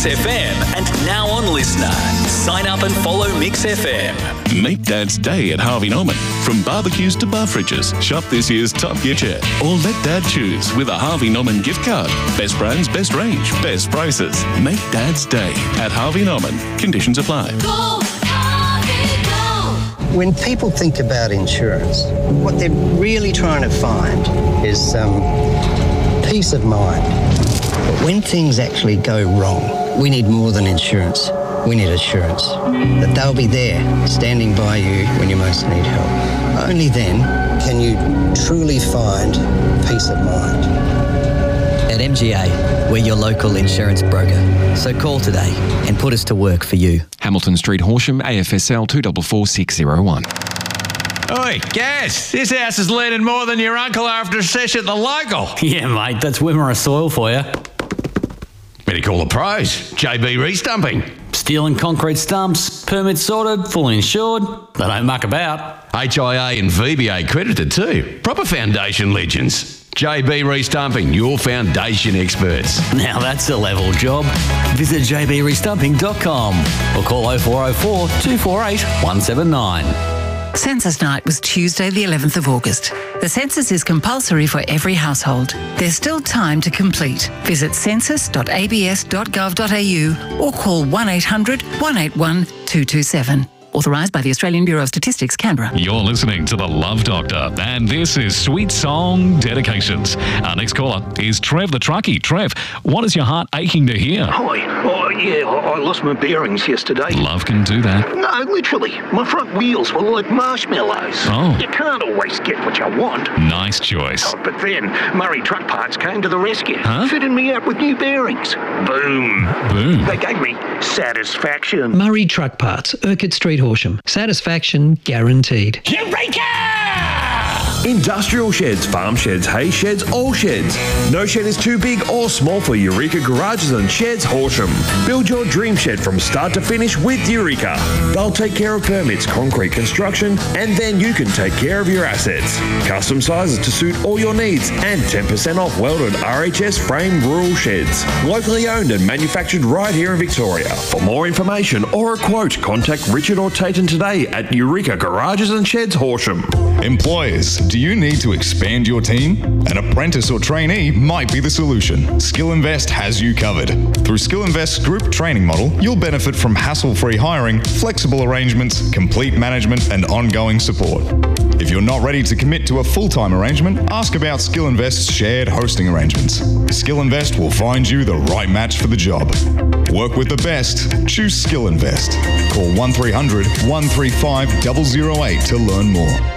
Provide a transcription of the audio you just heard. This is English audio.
FM and now on Listener. Sign up and follow Mix FM. Make Dad's day at Harvey Norman. From barbecues to bar fridges, shop this year's Top Gear chair. Or let Dad choose with a Harvey Norman gift card. Best brands, best range, best prices. Make Dad's day at Harvey Norman. Conditions apply. Go, Harvey, go. When people think about insurance, what they're really trying to find is peace of mind. But when things actually go wrong, we need more than insurance. We need assurance that they'll be there, standing by you when you most need help. Only then can you truly find peace of mind. At MGA, we're your local insurance broker. So call today and put us to work for you. Hamilton Street, Horsham, AFSL 244601. Oi, Gaz, this house is leaning more than your uncle after a session at the local. Yeah, mate, that's Wimmera soil for you. Better call the pros. JB Restumping. Steel and concrete stumps, permits sorted, fully insured. They don't muck about. HIA and VBA accredited too. Proper foundation legends. JB Restumping, your foundation experts. Now that's a level job. Visit jbrestumping.com or call 0404 248 179. Census Night was Tuesday the 11th of August. The census is compulsory for every household. There's still time to complete. Visit census.abs.gov.au or call 1800 181 227. Authorised by the Australian Bureau of Statistics, Canberra. You're listening to The Love Doctor, and this is Sweet Song Dedications. Our next caller is Trev the Truckie. Trev, what is your heart aching to hear? Hi. Oh, yeah, I lost my bearings yesterday. Love can do that. No, literally. My front wheels were like marshmallows. Oh. You can't always get what you want. Nice choice. Oh, but then Murray Truck Parts came to the rescue, fitting me out with new bearings. Boom. Boom. They gave me satisfaction. Murray Truck Parts, Urquhart Street, Horsham. Satisfaction guaranteed. Eureka! Industrial sheds, farm sheds, hay sheds, all sheds. No shed is too big or small for Eureka Garages and Sheds Horsham. Build your dream shed from start to finish with Eureka. They'll take care of permits, concrete construction, and then you can take care of your assets. Custom sizes to suit all your needs and 10% off welded RHS frame rural sheds. Locally owned and manufactured right here in Victoria. For more information or a quote, contact Richard or Tayton today at Eureka Garages and Sheds Horsham. Employers, do you need to expand your team? An apprentice or trainee might be the solution. Skill Invest has you covered. Through Skill Invest's group training model, you'll benefit from hassle-free hiring, flexible arrangements, complete management, and ongoing support. If you're not ready to commit to a full-time arrangement, ask about Skill Invest's shared hosting arrangements. Skill Invest will find you the right match for the job. Work with the best. Choose Skill Invest. Call 1300 135 008 to learn more.